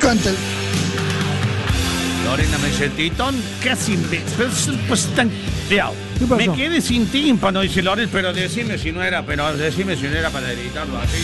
Canta. Lorena me dice, Titón, casi pues tan... ¿Qué pasó? Me quedé sin tímpano, dice Lorena, pero decime si no era para editarlo así.